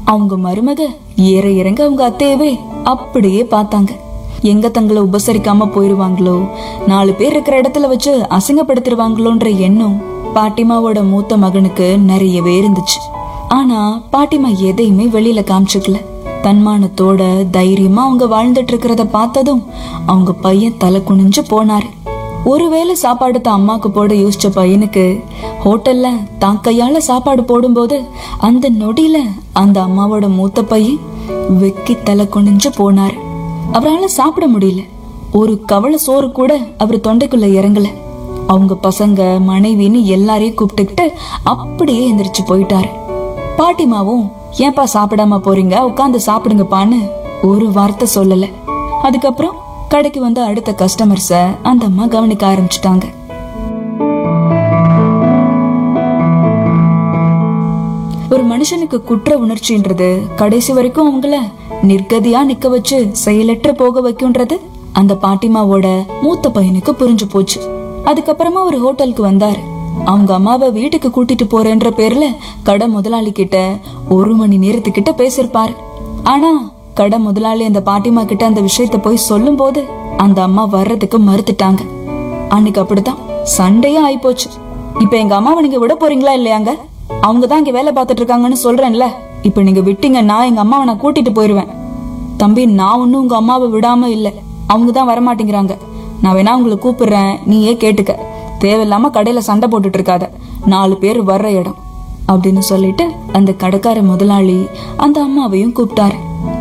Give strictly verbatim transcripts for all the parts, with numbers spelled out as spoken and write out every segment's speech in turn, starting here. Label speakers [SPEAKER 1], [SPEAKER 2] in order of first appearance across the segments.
[SPEAKER 1] அவங்க மருமக ஏற இறங்க அவங்க அத்தையவே அப்படியே பார்த்தாங்க. எங்க தங்களை உபசரிக்காம போயிருவாங்களோ, நாலு பேர் இருக்கிற இடத்துல வச்சு அசிங்கப்படுத்திடுவாங்களோன்ற எண்ணம் பாட்டிமாவோட மூத்த மகனுக்கு நிறையவே இருந்துச்சு. ஆனா பாட்டிமா எதையுமே வெளியில காமிச்சுக்கல. தன்மானத்தோட தைரியமா அவங்க வாழ்ந்துட்டு இருக்கிறத பார்த்ததும் அவங்க பையன் தலை குனிஞ்சு போனாரு. ஒருவேளை சாப்பாடு தான் அம்மாக்கு போட யோசிச்ச பையனுக்கு ஹோட்டல்ல தான் கையால சாப்பாடு போடும்போது அந்த நொடியில அந்த அம்மாவோட மூத்த பையன் வெக்கி தலை குனிஞ்சு போனாரு. அவரால் சாப்பிட முடியல. ஒரு கவள சோறு கூட அவர் தொண்டைக்குள்ள இறங்கல. அவங்க பசங்க மனைவின்னு எல்லாரையும் கூப்பிட்டுக்கிட்டு அப்படியே எந்திரிச்சு போயிட்டாரு. பாட்டிமாவும் ஏன்பா சாப்பிடாம போறீங்க, உட்காந்து சாப்பிடுங்கப்பான்னு ஒரு வார்த்தை சொல்லல. அதுக்கப்புறம் கடைக்கு வந்து அடுத்த கஸ்டமர்ஸ அந்த அம்மா கவனிக்க ஆரம்பிச்சுட்டாங்க. ஒரு மனுஷனுக்கு குற்ற உணர்ச்சின்றது கடைசி வரைக்கும் அவங்கள நிர்கதியா நிக்க வச்சு செயலற்ற போக வைக்கும்ன்றது அந்த பாட்டிமாவோட மூத்த பையனுக்கு புரிஞ்சு போச்சு. அதுக்கப்புறமா ஒரு ஹோட்டலுக்கு வந்தாரு. அவங்க அம்மாவை வீட்டுக்கு கூட்டிட்டு போறேன்ற பேர்ல கடை முதலாளி கிட்ட ஒரு மணி நேரத்துக்கிட்ட பேசிருப்பாரு. ஆனா கடை முதலாளி அந்த பாட்டிமா கிட்ட அந்த விஷயத்த போய் சொல்லும் போது அந்த அம்மா வர்றதுக்கு மறுத்துட்டாங்க. அன்னைக்கு அப்படித்தான் சண்டையே ஆயிப்போச்சு. இப்ப எங்க அம்மாவை நீங்க விட போறீங்களா இல்லையாங்க? அவங்கதான் இங்க வேலை பார்த்துட்டு இருக்காங்கன்னு சொல்றேன்ல. இப்ப நீங்க விட்டீங்கன்னா எங்க அம்மாவை நான் கூட்டிட்டு போயிருவேன். தம்பி, நான் ஒன்னும் உங்க அம்மாவை விடாம இல்ல, அவங்கதான் வரமாட்டேங்கிறாங்க. நான் வேணா உங்களை கூப்பிடுறேன், நீயே கேட்டுக்க. தேவையில்லாம கடையில சண்டை போட்டுட்டு இருக்காத, நாலு பேர் வர்ற இடம் அப்படின்னு சொல்லிட்டு அந்த கடைக்கார முதலாளி அந்த அம்மாவையும் கூப்பிட்டாரு.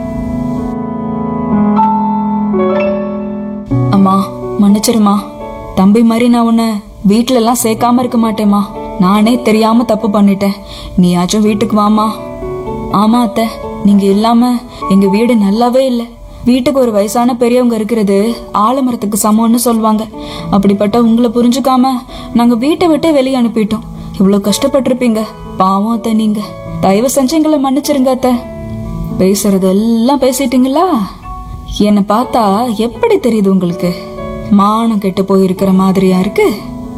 [SPEAKER 1] அம்மா மன்னிச்சிருமா, தம்பி மாதிரி நான் உன்னை வீட்டுல எல்லாம் சேர்க்காம இருக்க மாட்டேமா. நானே தெரியாம தப்பு பண்ணிட்டேன், நீயாச்சும் வீட்டுக்கு வாமா. ஆமா அத்தை, நீங்க இல்லாம எங்க வீடு நல்லாவே இல்ல. வீட்டுக்கு ஒரு வயசான பெரியவங்க இருக்கிறது ஆலமரத்துக்கு சமம்னு சொல்லுவாங்க. அப்படிப்பட்ட உங்களை புரிஞ்சுக்காம நாங்க வீட்டை விட்டு வெளியே அனுப்பிட்டோம். இவ்வளவு கஷ்டப்பட்டிருப்பீங்க, பாவம் அத்தை. நீங்க தயவு செஞ்சு எங்களை மன்னிச்சிருங்க அத்தை. பேசுறது எல்லாம் பேசிட்டீங்களா? என்ன பார்த்தா எப்படி தெரியுது உங்களுக்கு? மானம் கெட்டு போயிருக்கிற மாதிரியா இருக்கு?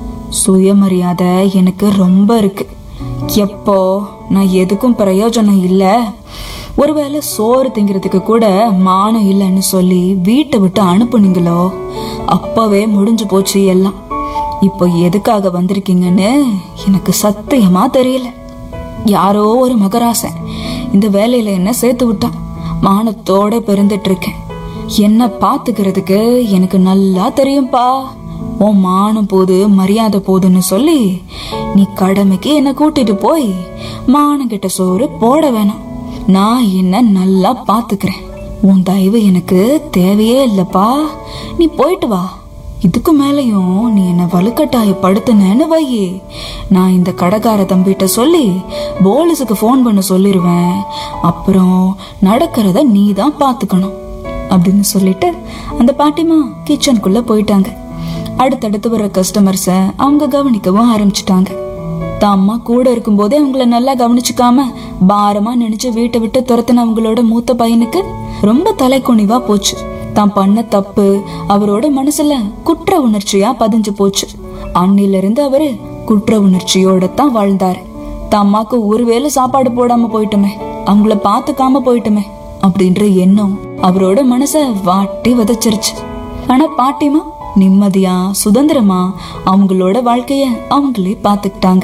[SPEAKER 1] சுயமரியாதை எனக்கு ரொம்ப இருக்கு. எப்போ நான் எதுக்கும் பிரயோஜனம் இல்ல, ஒருவேளை சோறு திங்கிறதுக்கு கூட மானம் இல்லைன்னு சொல்லி வீட்டை விட்டு அனுப்புனீங்களோ அப்பவே முடிஞ்சு போச்சு எல்லாம். இப்போ எதுக்காக வந்திருக்கீங்கன்னு எனக்கு சத்தியமா தெரியல. யாரோ ஒரு மகராசன் இந்த வேலையில என்ன சேர்த்து விட்டான். மானத்தோட பிறந்துட்டு இருக்கேன். என்ன பாத்துக்கிறதுக்கு எனக்கு நல்லா தெரியும்பா. உன் மானம் போது மரியாதை போதுன்னு சொல்லி நீ கடமைக்கு என்ன கூட்டிட்டு போய் மானம் கிட்ட சோறு போட வேணாம். நான் என்ன நல்லா பாத்துக்கிறேன். உன் தயவு எனக்கு தேவையே இல்லப்பா. நீ போயிட்டு வா. இதுக்கு மேலையும் நீ என்ன வலுக்கட்டாயப்படுத்தினேன்னு வையே, நான் இந்த கடைக்கார தம்பிட்ட சொல்லி போலீஸுக்கு போன் பண்ண சொல்லிருவேன். அப்புறம் நடக்கிறத நீ தான் பாத்துக்கணும் அப்படின்னு சொல்லிட்டு அந்த பாட்டிமா கிச்சனுக்குள்ள போயிட்டாங்க. அடுத்தடுத்து வர்ற கஸ்டமர்ஸ அவங்க கவனிக்கவும் ஆரம்பிச்சுட்டாங்க. தான் அம்மா கூட இருக்கும் போதே அவங்கள நல்லா கவனிச்சுக்காம பாரமா நினைச்சு வீட்டை விட்டு துரத்தின அவங்களோட மூத்த பையனுக்கு ரொம்ப தலைக்குனிவா போச்சு. தான் பண்ண தப்பு அவரோட மனசுல குற்ற உணர்ச்சியா பதிஞ்சு போச்சு. அன்னில இருந்து அவரு குற்ற உணர்ச்சியோட தான் வாழ்ந்தாரு. தான் அம்மாக்கு ஒருவேளை சாப்பாடு போடாம போயிட்டுமே, அவங்கள பாத்துக்காம போயிட்டுமே அப்படின்ற எண்ணம் அவரோட மனச வாட்டி விதைச்சிருச்சு. ஆனா பாட்டிமா நிம்மதியா சுதந்திரமா அவங்களோட வாழ்க்கைய அவங்களே பாத்துக்கிட்டாங்க.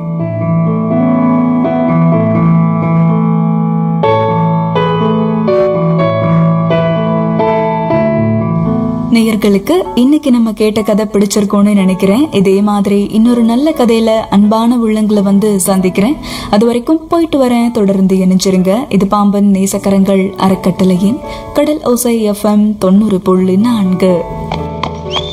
[SPEAKER 1] நேயர்களுக்கு இன்னைக்கு நம்ம கேட்ட கதை பிடிச்சிருக்கோன்னு நினைக்கிறேன். இதே மாதிரி இன்னொரு நல்ல கதையில அன்பான உள்ளங்களை வந்து சந்திக்கிறேன். அது வரைக்கும் போயிட்டு வரேன். தொடர்ந்து இணைஞ்சிருங்க. இது பாம்பன் நேசக்கரங்கள் அறக்கட்டளையின் கடல் ஓசை எஃப்எம் தொண்ணூறு புள்ளி நான்கு.